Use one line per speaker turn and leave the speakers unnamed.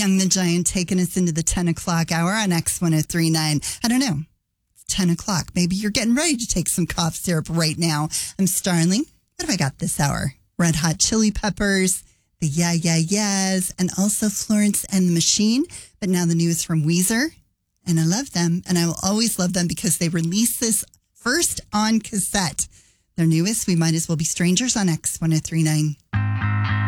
Young the Giant taking us into the 10 o'clock hour on X1039. I don't know. It's 10 o'clock. Maybe you're getting ready to take some cough syrup right now. I'm Starling. What have I got this hour? Red Hot Chili Peppers, the Yeah Yeah Yeahs, and also Florence and the Machine. But now the news from Weezer. And I love them. And I will always love them because they released this first on cassette. Their newest, We Might As Well Be Strangers on X1039.